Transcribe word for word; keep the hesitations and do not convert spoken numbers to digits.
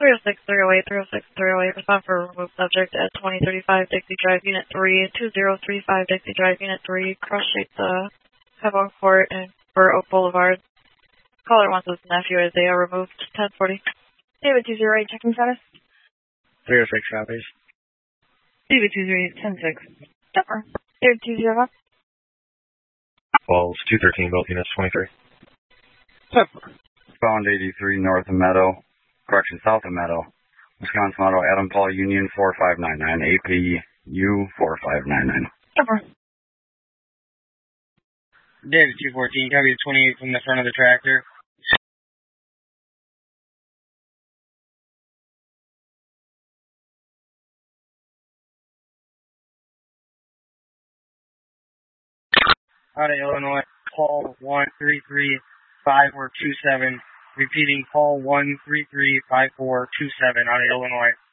three oh six, three oh eight, three oh six, three oh eight, respond for removed subject at twenty thirty-five Dixie Drive, Unit three, two zero three five Dixie Drive, Unit three, cross-shaped uh, Pebble Court and for Oak Boulevard. Caller wants his nephew Isaiah removed, ten forty. David two zero eight, checking status. three oh six, copies. David two zero eight, ten six. Stopper. David two zero five. Falls, two thirteen, both units, twenty-three. Stopper. Bound eighty-three north of Meadow, correction, south of Meadow, Wisconsin Auto, Adam Paul Union four five nine nine, A P U four five nine nine. Stopper. David two fourteen, copy twenty-eight from the front of the tractor. Out of Illinois, Paul one three three five four two seven. Repeating, Paul one three three five four two seven out of Illinois.